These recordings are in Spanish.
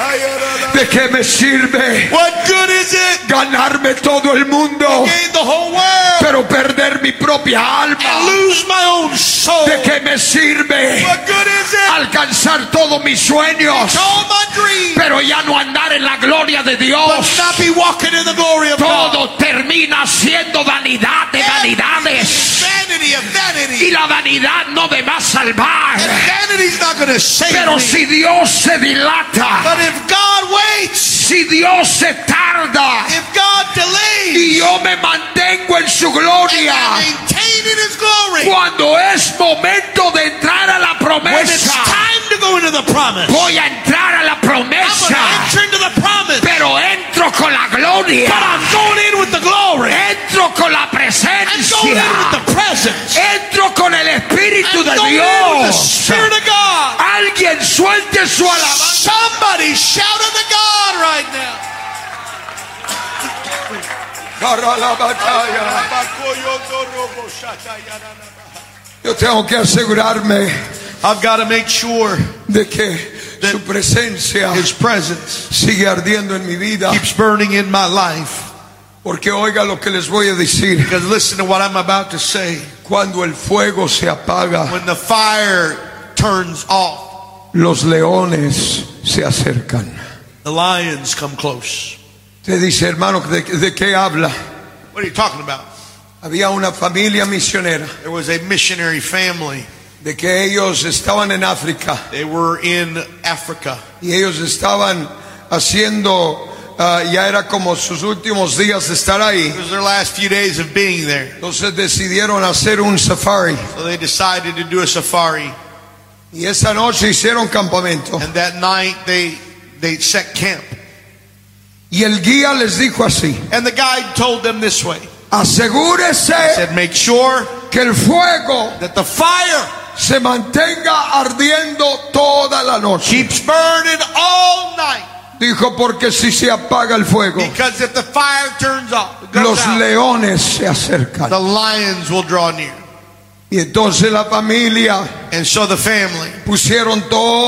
¿De qué me sirve What good is it ganarme todo el mundo, to gain the whole world pero perder mi propia and alma? lose my own soul? ¿De qué me sirve What good is it alcanzar todos mis sueños, to all my dreams pero ya no andar en la gloria de but Dios? not be walking in the glory of God? Todo termina siendo vanidad de vanidades, Vanity of y vanity. la vanidad no me va a salvar. And vanity's not going to save Pero me. si Dios se dilata, But if God waits, si Dios se tarda, if God delays, y yo me mantengo en su and gloria, I maintain in His glory, cuando es momento de entrar a la when it's promesa, time to go into the promise, voy a entrar a la I'm going to promesa, enter into the promise. pero entro con la gloria, But I'm going in with the glory. entro con la I'm going in with presencia, the presence. entro con el Espíritu I'm de going in with the Dios. Spirit of God. Alguien suelte su alabanza. Somebody shout unto God right now. Yo tengo que asegurarme I've got to make sure de que su presencia His presence sigue ardiendo en mi vida, keeps burning in my life. porque oiga lo que les voy a decir. Because listen to what I'm about to say. Cuando el fuego se apaga, When the fire turns off, los leones se acercan. the lions come close. Te dice, hermano, ¿de qué habla? What are you talking about? Había una familia misionera There was a missionary family. de que ellos estaban en África They were in Africa. y ellos estaban haciendo, ya era como sus últimos días de estar ahí. It was their last few days of being there. Entonces decidieron hacer un safari So they decided to do a safari. y esa noche hicieron campamento. And that night they set camp. Y el guía les dijo así: And the guide told them this way. asegúrese He said, make sure que el fuego that the fire se mantenga ardiendo toda la noche. keeps burning all night. Dijo, porque si se apaga el fuego, Because if the fire turns off, it goes los out, leones se acercan. the lions will draw near. Y entonces la familia And so the family, pusieron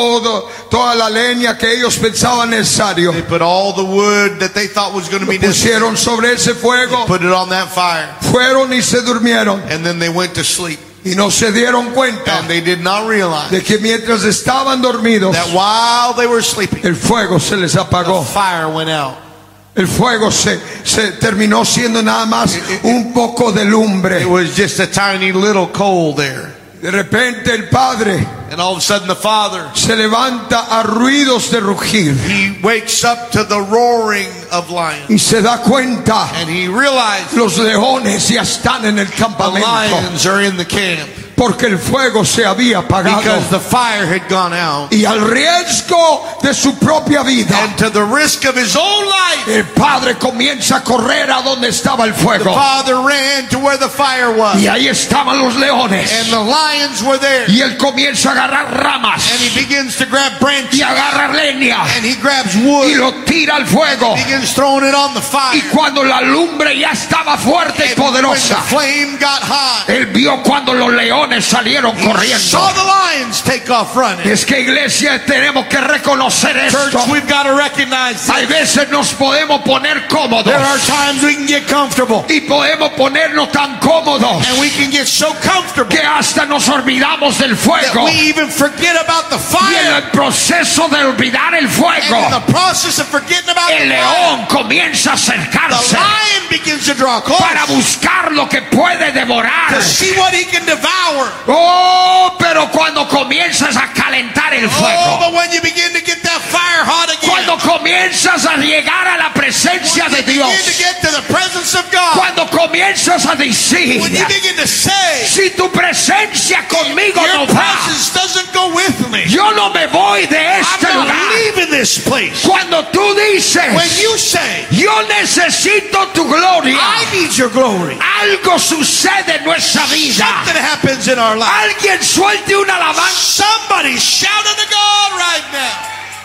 toda la leña que ellos pensaban necesario. they put all the wood that they thought was going to Lo be necessary, pusieron sobre ese fuego, put it on that fire. fueron y se durmieron. And then they went to sleep. Y no se dieron cuenta And they did not realize de que mientras estaban dormidos, that while they were sleeping, el fuego se les the apagó. fire went out. El fuego se terminó siendo nada más un poco de lumbre. It was just a tiny little coal there. De repente el padre And all of a sudden the father, se levanta a ruidos de rugir he wakes up to the roaring of lions. y se da cuenta, And he realized los leones ya están en el the campamento, lions are in the camp. porque el fuego se había apagado. Because the fire had gone out. Y al riesgo de su propia vida, And to the risk of his own life, el padre comienza a correr a donde estaba el the fuego. father ran to where the fire was. Y ahí estaban los leones. And the lions were there. Y él comienza a agarrar ramas And he begins to grab y branches. agarra leña And he grabs y wood. lo tira al fuego. Begins throwing it on the fire. Y cuando la lumbre ya estaba fuerte y And when the poderosa, flame got high, él vio cuando los leones salieron he saw corriendo. the lions take off running. Es que, iglesia, tenemos que reconocer Church, esto. we've got to recognize Hay this. veces nos podemos poner cómodos There are times we can get comfortable. y podemos ponernos tan cómodos And we can get so comfortable que hasta nos olvidamos del that fuego. we even forget about the Y en fire. el proceso de olvidar el And fuego, in the process of forgetting about el the fire, león comienza a the acercarse lion begins to draw close para buscar lo que puede devorar. to see what he can devour. Oh, pero cuando comienzas a calentar el Oh, fuego, but when you begin to get that fire hot again, cuando comienzas a llegar a la presencia when de you begin to Dios, get to the presence of God, cuando comienzaz a decir, when you begin to say, si tu presencia conmigo your no va, presence doesn't go with me, yo no me voy de I'm este not lugar. leaving this place. Cuando tú dices, When you say, yo necesito tu gloria, I need your glory, algo sucede en nuestra vida. something happens in our life. Alguien suelte una alabanza. Somebody shout unto God right now.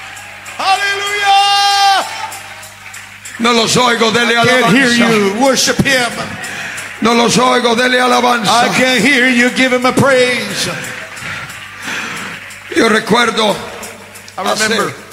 Hallelujah. No los oigo, dele I can't hear alabanza. you. Worship him. No los oigo, dele I alabanza. can't hear you. Give him a praise. Yo recuerdo I remember hace